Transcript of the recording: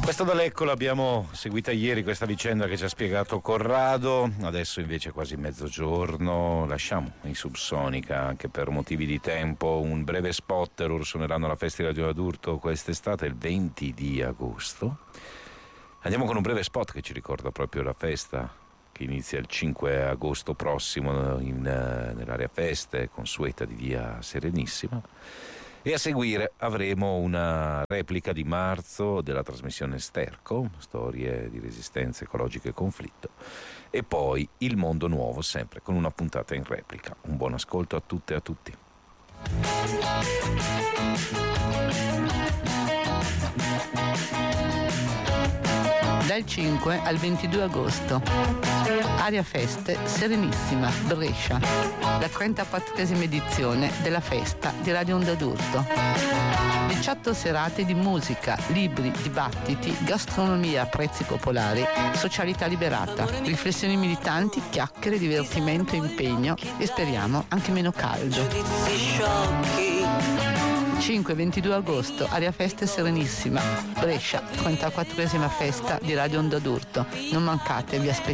Questa da Lecco l'abbiamo seguita ieri, questa vicenda che ci ha spiegato Corrado. Adesso invece è quasi mezzogiorno, lasciamo in Subsonica anche per motivi di tempo un breve spot. Loro suoneranno alla Festa di Radio Adurto quest'estate, il 20 di agosto. Andiamo con un breve spot che ci ricorda proprio la festa che inizia il 5 agosto prossimo nell'area feste consueta di via Serenissima. E a seguire avremo una replica di marzo della trasmissione Sterco, storie di resistenza ecologica e conflitto, e poi Il Mondo Nuovo, sempre con una puntata in replica. Un buon ascolto a tutte e a tutti. Dal 5 al 22 agosto. Aria Feste Serenissima, Brescia. La 34esima edizione della festa di Radio Onda d'Urto. 18 serate di musica, libri, dibattiti, gastronomia a prezzi popolari, socialità liberata, riflessioni militanti, chiacchiere, divertimento, impegno e speriamo anche meno caldo. 5-22 agosto, Aria Feste Serenissima, Brescia, 34esima festa di Radio Onda d'Urto. Non mancate, vi aspettiamo.